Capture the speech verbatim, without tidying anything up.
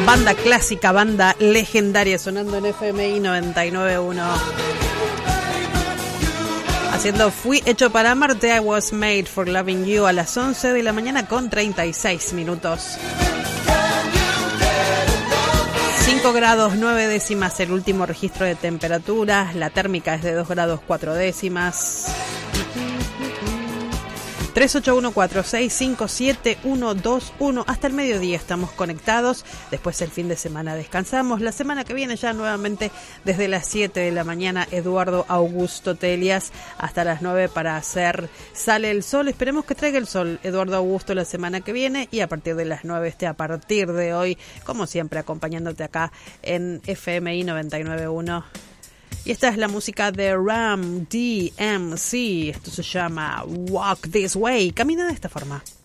Banda clásica, banda legendaria, sonando en F M I noventa y nueve punto uno. Haciendo Fui hecho para amarte, I was made for loving you, a las once de la mañana con treinta y seis minutos. cinco grados nueve décimas el último registro de temperatura. La térmica es de dos grados cuatro décimas. tres ocho uno cuatro seis cinco siete uno dos uno. Hasta el mediodía estamos conectados. Después el fin de semana descansamos. La semana que viene ya nuevamente desde las siete de la mañana Eduardo Augusto Telias hasta las nueve para hacer Sale el Sol. Esperemos que traiga el sol Eduardo Augusto la semana que viene y a partir de las nueve esté a partir de hoy, como siempre, acompañándote acá en F M I noventa y nueve punto uno. Y esta es la música de Ram D M C. Esto se llama Walk This Way. Camina de esta forma.